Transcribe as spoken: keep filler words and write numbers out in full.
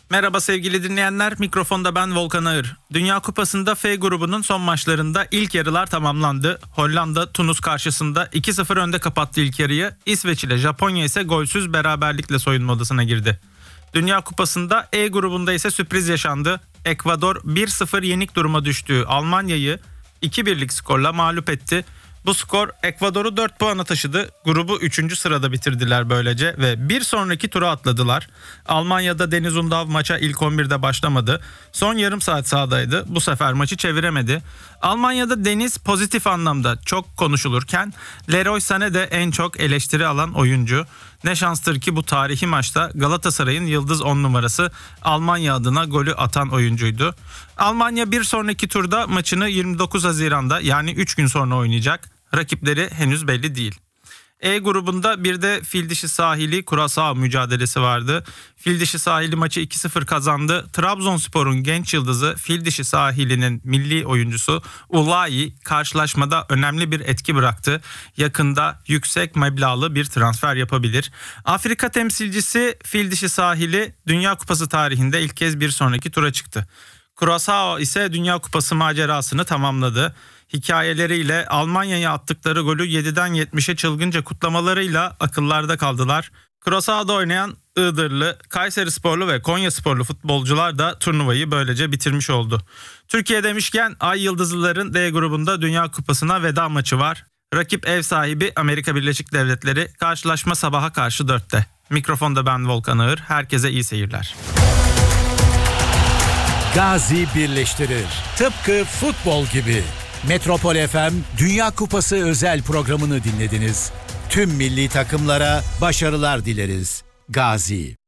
Merhaba sevgili dinleyenler, mikrofonda ben Volkan Ağır. Dünya Kupası'nda F grubunun son maçlarında ilk yarılar tamamlandı. Hollanda Tunus karşısında iki sıfır önde kapattı ilk yarıyı. İsveç ile Japonya ise golsüz beraberlikle soyunma odasına girdi. Dünya Kupası'nda E grubunda ise sürpriz yaşandı. Ekvador bir sıfır yenik duruma düştüğü Almanya'yı iki birlik skorla mağlup etti. Bu skor Ekvador'u dört puana taşıdı. Grubu üçüncü sırada bitirdiler böylece ve bir sonraki tura atladılar. Almanya'da Deniz Undav maça ilk on birde başlamadı. Son yarım saat sahadaydı. Bu sefer maçı çeviremedi. Almanya'da Deniz pozitif anlamda çok konuşulurken Leroy Sané de en çok eleştiri alan oyuncu. Ne şanstır ki bu tarihi maçta Galatasaray'ın yıldız on numarası Almanya adına golü atan oyuncuydu. Almanya bir sonraki turda maçını yirmi dokuz Haziran'da yani üç gün sonra oynayacak. Rakipleri henüz belli değil. E grubunda bir de Fildişi Sahili Curaçao mücadelesi vardı. Fildişi Sahili maçı iki sıfır kazandı. Trabzonspor'un genç yıldızı Fildişi Sahili'nin milli oyuncusu Ulayi karşılaşmada önemli bir etki bıraktı. Yakında yüksek meblağlı bir transfer yapabilir. Afrika temsilcisi Fildişi Sahili Dünya Kupası tarihinde ilk kez bir sonraki tura çıktı. Curaçao ise Dünya Kupası macerasını tamamladı. Hikayeleriyle Almanya'ya attıkları golü yediden yetmişe çılgınca kutlamalarıyla akıllarda kaldılar. Curaçao'da oynayan Iğdırlı, Kayserisporlu ve Konyasporlu futbolcular da turnuvayı böylece bitirmiş oldu. Türkiye demişken Ay Yıldızlıların D grubunda Dünya Kupası'na veda maçı var. Rakip ev sahibi Amerika Birleşik Devletleri, karşılaşma sabaha karşı dörtte. Mikrofonda ben Volkan Ağır, herkese iyi seyirler. Gazi birleştirir. Tıpkı futbol gibi. Metropol F M Dünya Kupası özel programını dinlediniz. Tüm milli takımlara başarılar dileriz. Gazi.